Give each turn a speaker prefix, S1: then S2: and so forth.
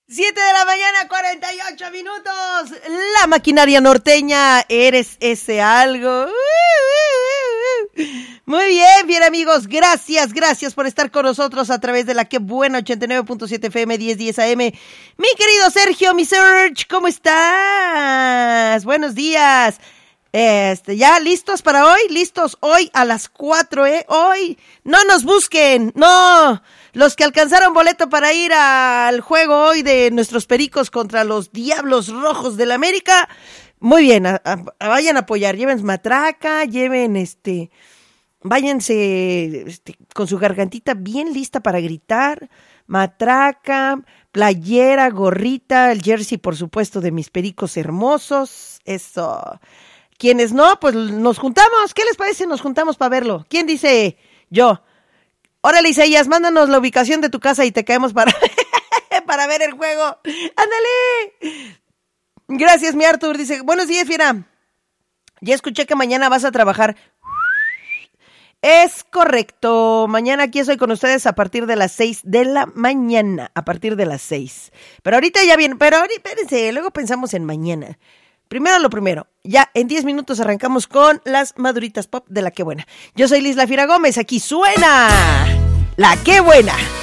S1: 7 de la mañana, 48 minutos. La maquinaria norteña, eres ese algo. Muy bien amigos, gracias por estar con nosotros a través de la que buena 89.7 FM 1010 AM. Mi querido Sergio, mi Serge, ¿cómo estás? Buenos días. ¿Ya listos para hoy? Listos hoy a las 4, Hoy no nos busquen, no. Los que alcanzaron boleto para ir al juego hoy de nuestros Pericos contra los Diablos Rojos del América, muy bien, vayan a apoyar, lleven matraca, váyanse con su gargantita bien lista para gritar, matraca, playera, gorrita, el jersey por supuesto de mis Pericos hermosos, eso. Quienes no, pues nos juntamos, ¿qué les parece? Nos juntamos para verlo. ¿Quién dice? Yo. Órale, Isaías, mándanos la ubicación de tu casa y te caemos para ver el juego. ¡Ándale! Gracias, mi Arthur. Dice, buenos días, fiera. Ya escuché que mañana vas a trabajar. Es correcto. Mañana aquí estoy con ustedes a partir de las 6 de la mañana. A partir de las 6. Pero ahorita ya viene. Pero ahorita, espérense, luego pensamos en mañana. Primero lo primero, ya en 10 minutos arrancamos con las maduritas pop de La Qué Buena. Yo soy Liz La Fiera Gómez, aquí suena La Qué Buena.